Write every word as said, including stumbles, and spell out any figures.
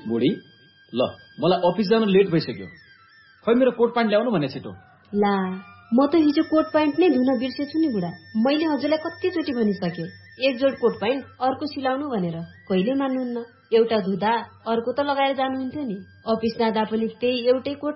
बुढी ल मलाई अफिस जान लेट भइसक्यो खै मेरो कोट प्यान्ट ल्याउनु भने छिटो ला म त हिजो कोट प्यान्ट नै धुन बिर्सेछु नि बुढा मैले हजुरलाई कतिचोटि भनिसके एक जोड कोट प्यान्ट अर्को सिलाउनु भनेर कहिले मान्नुहुन्न एउटा धुँदा अर्को त लगाएर जानुहुन्थ्यो नि अफिस जाँदा पनि त्यही एउटै कोट